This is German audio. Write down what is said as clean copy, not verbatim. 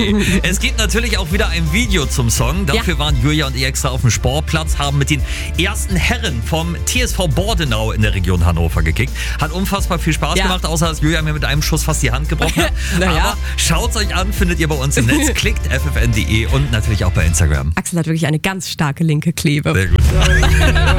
Es gibt natürlich auch wieder ein Video zum Song. Dafür waren Julia und ich extra auf dem Sportplatz, haben mit den ersten Herren vom TSV Bordenau in der Region Hannover gekickt. Hat unfassbar viel Spaß gemacht, außer dass Julia mir mit einem Schuss fast die Hand gebrochen hat. Aber schaut's euch an, findet ihr bei uns im Netz. Klickt ffn.de und natürlich auch bei Instagram. Axel hat wirklich eine ganz starke linke Klebe. Sehr gut.